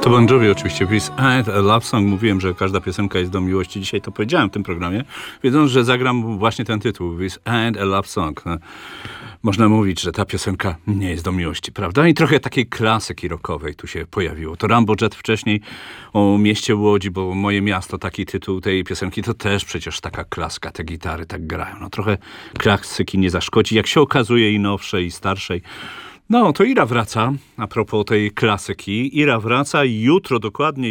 To Bon Jovi oczywiście, This Ain't a Love Song. Mówiłem, że każda piosenka jest do miłości. Dzisiaj to powiedziałem w tym programie, wiedząc, że zagram właśnie ten tytuł, This Ain't a Love Song. Można mówić, że ta piosenka nie jest do miłości, prawda? I trochę takiej klasyki rockowej tu się pojawiło. To Rambo Jet wcześniej o mieście Łodzi, bo Moje miasto, taki tytuł tej piosenki, to też przecież taka klaska, te gitary tak grają. No trochę klasyki nie zaszkodzi, jak się okazuje, i nowszej, i starszej. No, to Ira wraca, a propos tej klasyki. Ira wraca jutro dokładnie.